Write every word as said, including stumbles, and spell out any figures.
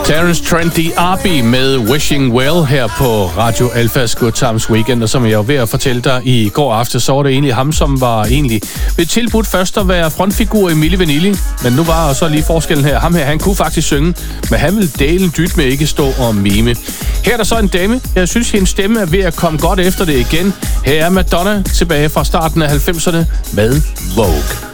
Terence Trent D'Arby med Wishing Well her på Radio Alphas Good Times Weekend, og som jeg var ved at fortælle dig i går aftes, så var det egentlig ham, som var egentlig ved tilbudt først at være frontfigur i Milli Vanilli, men nu var så lige forskellen her. Ham her, han kunne faktisk synge, men han ville delen dyt med ikke stå og mime. Her er der så en dame. Jeg synes, hendes stemme er ved at komme godt efter det igen. Her er Madonna tilbage fra starten af halvfemserne med Vogue.